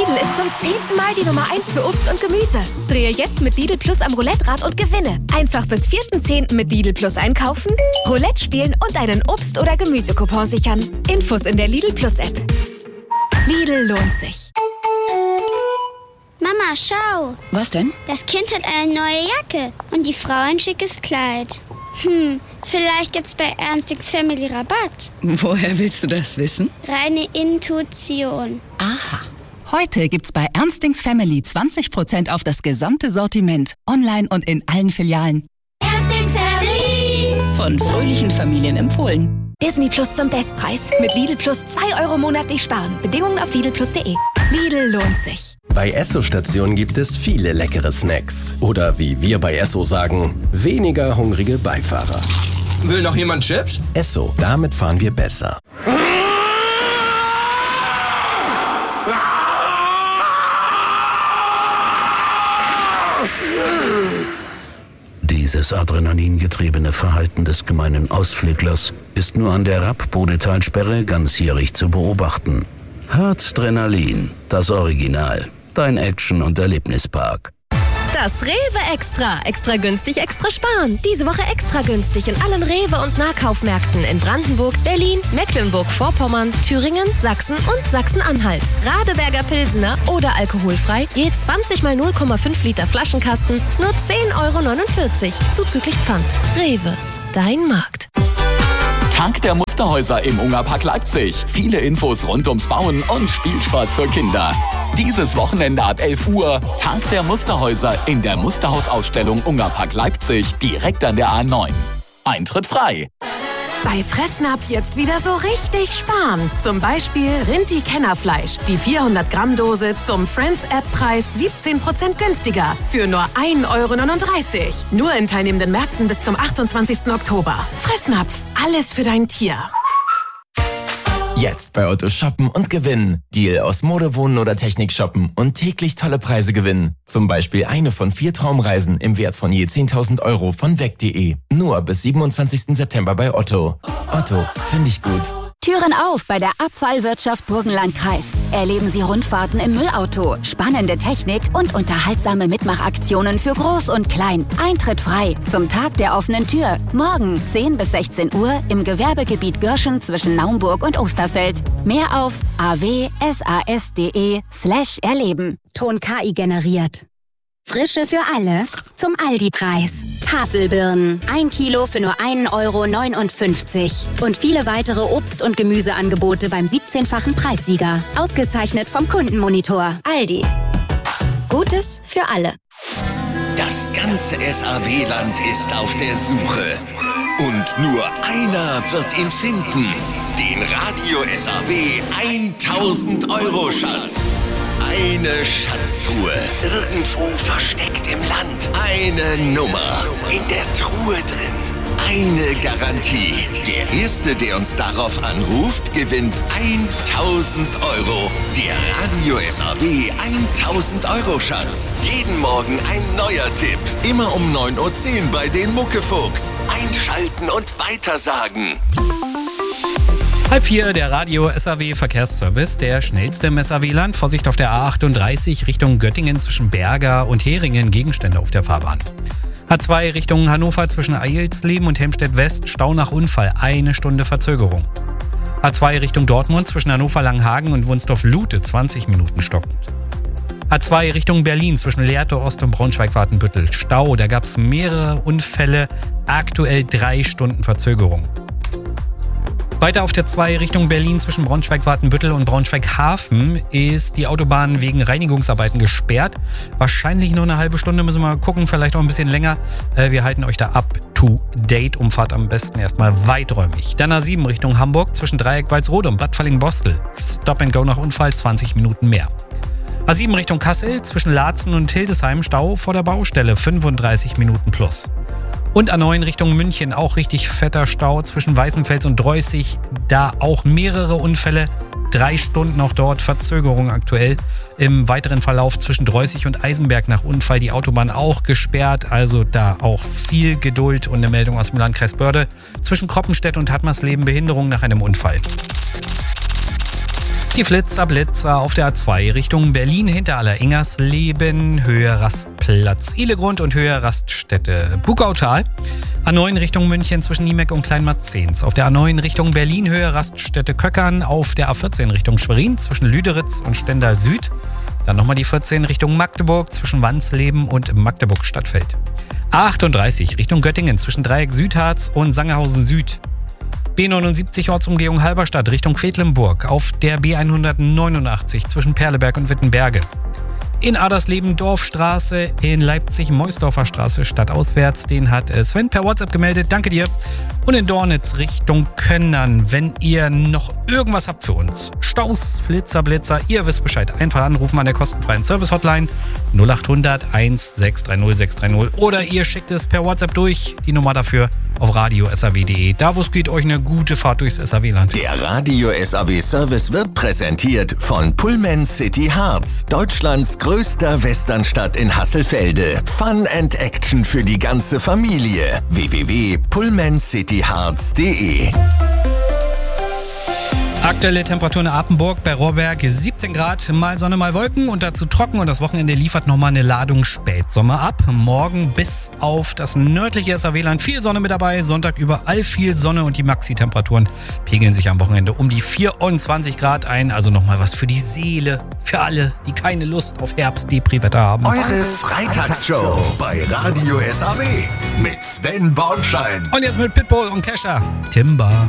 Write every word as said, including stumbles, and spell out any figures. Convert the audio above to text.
Lidl ist zum zehnten Mal die Nummer eins für Obst und Gemüse. Drehe jetzt mit Lidl Plus am Roulette-Rad und gewinne. Einfach bis vierten zehnten mit Lidl Plus einkaufen, Roulette spielen und einen Obst- oder Gemüsecoupon sichern. Infos in der Lidl Plus App. Lidl lohnt sich. Mama, schau. Was denn? Das Kind hat eine neue Jacke und die Frau ein schickes Kleid. Hm, vielleicht gibt's bei Ernstings Family Rabatt. Woher willst du das wissen? Reine Intuition. Aha. Heute gibt's bei Ernstings Family zwanzig Prozent auf das gesamte Sortiment. Online und in allen Filialen. Ernstings Family. Von fröhlichen Familien empfohlen. Disney Plus zum Bestpreis. Mit Lidl Plus zwei Euro monatlich sparen. Bedingungen auf lidl plus punkt de. Lidl lohnt sich. Bei Esso-Stationen gibt es viele leckere Snacks. Oder wie wir bei Esso sagen, weniger hungrige Beifahrer. Will noch jemand Chips? Esso, damit fahren wir besser. Dieses adrenalingetriebene Verhalten des gemeinen Ausflüglers ist nur an der Rapp-Bodetalsperre ganzjährig zu beobachten. Harzdrenalin, das Original. Dein Action- und Erlebnispark. Das Rewe Extra. Extra günstig, extra sparen. Diese Woche extra günstig in allen Rewe- und Nahkaufmärkten in Brandenburg, Berlin, Mecklenburg-Vorpommern, Thüringen, Sachsen und Sachsen-Anhalt. Radeberger Pilsener oder alkoholfrei, je zwanzig mal null Komma fünf Liter Flaschenkasten, nur zehn Euro neunundvierzig. Zuzüglich Pfand. Rewe, dein Markt. Tag der Musterhäuser im Ungerpark Leipzig. Viele Infos rund ums Bauen und Spielspaß für Kinder. Dieses Wochenende ab elf Uhr Tag der Musterhäuser in der Musterhausausstellung Ungerpark Leipzig direkt an der A neun. Eintritt frei. Bei Fressnapf jetzt wieder so richtig sparen. Zum Beispiel Rinti-Kennerfleisch. Die vierhundert Gramm Dose zum Friends-App-Preis siebzehn Prozent günstiger. Für nur ein Euro neununddreißig. Nur in teilnehmenden Märkten bis zum achtundzwanzigsten Oktober. Fressnapf. Alles für dein Tier. Jetzt bei Otto shoppen und gewinnen. Deal aus Mode, Wohnen oder Technik shoppen und täglich tolle Preise gewinnen. Zum Beispiel eine von vier Traumreisen im Wert von je zehntausend Euro von weg punkt de. Nur bis siebenundzwanzigsten September bei Otto. Otto, finde ich gut. Türen auf bei der Abfallwirtschaft Burgenlandkreis. Erleben Sie Rundfahrten im Müllauto, spannende Technik und unterhaltsame Mitmachaktionen für Groß und Klein. Eintritt frei zum Tag der offenen Tür. Morgen zehn bis sechzehn Uhr im Gewerbegebiet Görschen zwischen Naumburg und Osterfeld. Mehr auf awsas.de slash erleben. Ton K I generiert. Frische für alle zum Aldi-Preis. Tafelbirnen. Ein Kilo für nur ein Euro neunundfünfzig. Und viele weitere Obst- und Gemüseangebote beim siebzehnfachen Preissieger. Ausgezeichnet vom Kundenmonitor. Aldi. Gutes für alle. Das ganze S A W-Land ist auf der Suche. Und nur einer wird ihn finden. Den Radio S A W tausend Euro Schatz. Eine Schatztruhe, irgendwo versteckt im Land. Eine Nummer, in der Truhe drin. Eine Garantie. Der Erste, der uns darauf anruft, gewinnt tausend Euro. Der Radio S A W tausend Euro Schatz. Jeden Morgen ein neuer Tipp. Immer um neun Uhr zehn bei den Muckefuchs. Einschalten und weitersagen. Halb vier, der Radio S A W Verkehrsservice, der schnellste im S A W-Land. Vorsicht auf der A achtunddreißig Richtung Göttingen zwischen Berger und Heringen, Gegenstände auf der Fahrbahn. A zwei Richtung Hannover zwischen Eilsleben und Helmstedt West, Stau nach Unfall, eine Stunde Verzögerung. A zwei Richtung Dortmund zwischen Hannover-Langhagen und Wunsdorf-Lute, zwanzig Minuten stockend. A zwei Richtung Berlin zwischen Lehrte Ost und Braunschweig-Wartenbüttel, Stau, da gab es mehrere Unfälle, aktuell drei Stunden Verzögerung. Weiter auf der zwei Richtung Berlin zwischen Braunschweig-Wartenbüttel und Braunschweig-Hafen ist die Autobahn wegen Reinigungsarbeiten gesperrt. Wahrscheinlich nur eine halbe Stunde, müssen wir mal gucken, vielleicht auch ein bisschen länger. Wir halten euch da up to date, Umfahrt am besten erstmal weiträumig. Dann A sieben Richtung Hamburg zwischen Dreieck Walsrode und Bad Falling-Bostel. Stop and go nach Unfall, zwanzig Minuten mehr. A sieben Richtung Kassel zwischen Laatzen und Hildesheim, Stau vor der Baustelle, fünfunddreißig Minuten plus. Und A neun Richtung München, auch richtig fetter Stau zwischen Weißenfels und Dreußig. Da auch mehrere Unfälle, drei Stunden auch dort, Verzögerung aktuell. Im weiteren Verlauf zwischen Dreußig und Eisenberg nach Unfall die Autobahn auch gesperrt. Also da auch viel Geduld und eine Meldung aus dem Landkreis Börde. Zwischen Kroppenstedt und Hattmarsleben Behinderung nach einem Unfall. Die Flitzer Blitzer auf der A zwei Richtung Berlin hinter Aller-Ingersleben, Höhe Rastplatz Ihlegrund und Höhe Raststätte Bugautal. A neun Richtung München zwischen Niemeck und Kleinmarzens. Auf der A neun Richtung Berlin, Höhe Raststätte Köckern. Auf der A vierzehn Richtung Schwerin zwischen Lüderitz und Stendal Süd. Dann nochmal die vierzehn Richtung Magdeburg zwischen Wansleben und Magdeburg Stadtfeld. A achtunddreißig Richtung Göttingen zwischen Dreieck Südharz und Sangerhausen Süd. B neunundsiebzig Ortsumgehung Halberstadt Richtung Quedlinburg. Auf der B hundertneunundachtzig zwischen Perleberg und Wittenberge. In Adersleben Dorfstraße, in Leipzig Meusdorfer Straße stadtauswärts. Den hat Sven per WhatsApp gemeldet. Danke dir. Und in Dornitz Richtung Könnern, wenn ihr noch irgendwas habt für uns. Staus, Flitzer, Blitzer, ihr wisst Bescheid. Einfach anrufen an der kostenfreien Service-Hotline null acht hundert eins sechs drei null sechs drei null oder ihr schickt es per WhatsApp durch. Die Nummer dafür auf radio punkt s a w punkt d e. Davos geht euch eine gute Fahrt durchs S A W-Land. Der Radio S A W-Service wird präsentiert von Pullman City Harz, Deutschlands größter Westernstadt in Hasselfelde. Fun and Action für die ganze Familie. w w w punkt pullman city harz punkt d e. Aktuelle Temperatur in Apenburg bei Rohrberg siebzehn Grad, mal Sonne, mal Wolken und dazu trocken. Und das Wochenende liefert nochmal eine Ladung Spätsommer ab. Morgen bis auf das nördliche S A W-Land viel Sonne mit dabei. Sonntag überall viel Sonne und die Maxi-Temperaturen pegeln sich am Wochenende um die vierundzwanzig Grad ein. Also nochmal was für die Seele, für alle, die keine Lust auf Herbst-Depri-Wetter haben. Eure Freitagsshow bei Radio S A W mit Sven Bornschein. Und jetzt mit Pitbull und Kesha. Timber.